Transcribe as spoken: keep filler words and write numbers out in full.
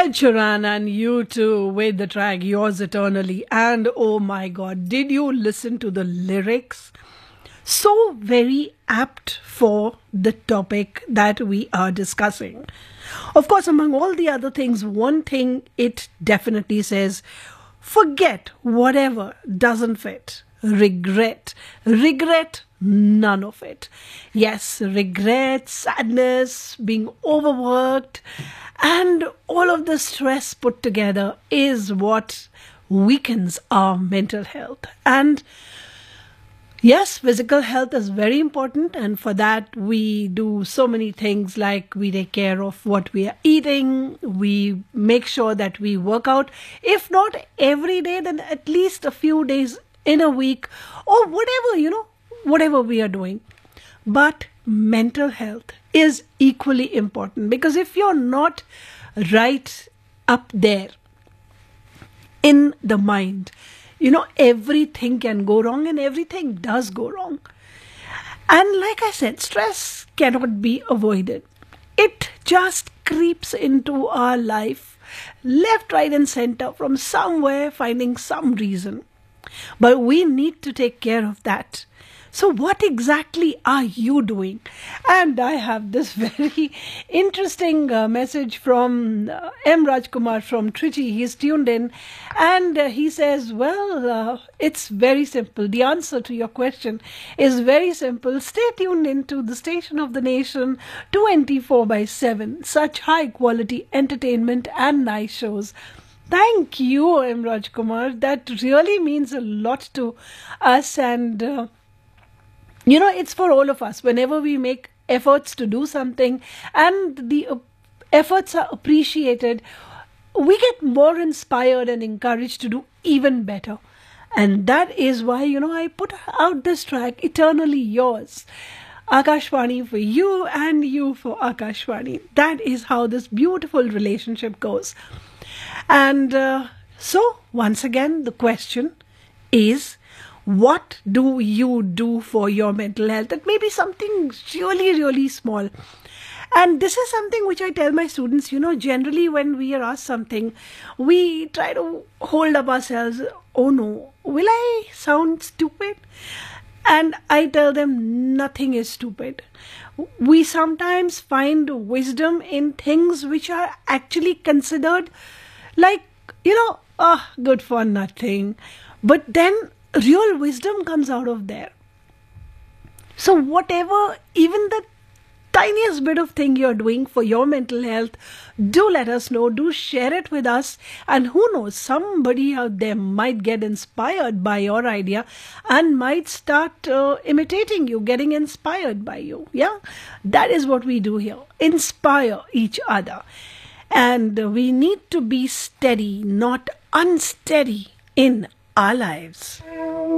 Ed Sheeran and U two with the track Yours Eternally. And oh my god, did you listen to the lyrics? So very apt for the topic that we are discussing. Of course, among all the other things, one thing it definitely says, forget whatever doesn't fit. Regret. Regret none of it. Yes, regret, sadness, being overworked, and all of the stress put together is what weakens our mental health. And yes, physical health is very important, and for that we do so many things, like we take care of what we are eating, we make sure that we work out, if not every day, then at least a few days in a week, or whatever, you know, whatever we are doing. But mental health is equally important, because if you're not right up there in the mind, you know, everything can go wrong, and everything does go wrong. And like I said, stress cannot be avoided. It just creeps into our life, left, right, and center, from somewhere, finding some reason. But we need to take care of that. So what exactly are you doing? And I have this very interesting uh, message from uh, M. Rajkumar from Trichy. He's tuned in, and uh, he says, well, uh, it's very simple. The answer to your question is very simple. Stay tuned into the station of the nation twenty-four by seven. Such high quality entertainment and nice shows. Thank you, M. Rajkumar. That really means a lot to us, and uh, you know, it's for all of us. Whenever we make efforts to do something and the uh, efforts are appreciated, we get more inspired and encouraged to do even better. And that is why, you know, I put out this track, Eternally Yours. Akashvani for you and you for Akashvani. That is how this beautiful relationship goes. And uh, so, once again, the question is, what do you do for your mental health? It may be something really, really small. And this is something which I tell my students, you know, generally when we are asked something, we try to hold up ourselves. Oh no, will I sound stupid? And I tell them nothing is stupid. We sometimes find wisdom in things which are actually considered like, you know, ah, oh, good for nothing. But then real wisdom comes out of there. So whatever, even the tiniest bit of thing you're doing for your mental health, do let us know, do share it with us, and who knows, somebody out there might get inspired by your idea and might start uh, imitating you, getting inspired by you. Yeah, that is what we do here, inspire each other. And we need to be steady, not unsteady in our lives.